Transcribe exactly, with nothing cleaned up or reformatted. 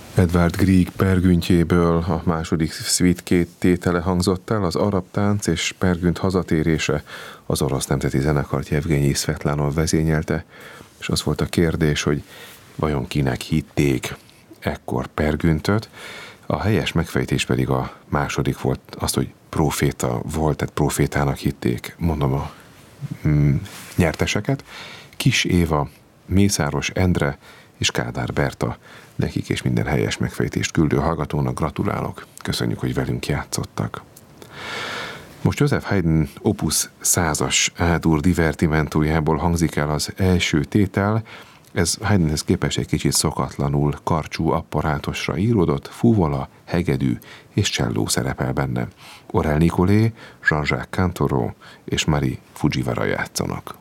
Edvard Grieg Pergüntjéből a második szvit két tétele hangzott el, az arab tánc és Pergünt hazatérése az orosz nemzeti zenekart Jevgenyi Szvetlanov vezényelte, és az volt a kérdés, hogy vajon kinek hitték ekkor Pergüntöt, a helyes megfejtés pedig a második volt, azt, hogy proféta volt, tehát profétának hitték, mondom a mm, nyerteseket, Kis Éva, Mészáros Endre és Kádár Berta, nekik és minden helyes megfejtést küldő hallgatónak gratulálok. Köszönjük, hogy velünk játszottak. Most Joseph Haydn opus százas A-dur divertimentójából hangzik el az első tétel. Ez Haydnhez képest egy kicsit szokatlanul karcsú apparátusra íródott, fuvola, hegedű és cselló szerepel benne. Aurel Nicolé, Jean-Jacques Cantoro és Mari Fujiwara játszanak.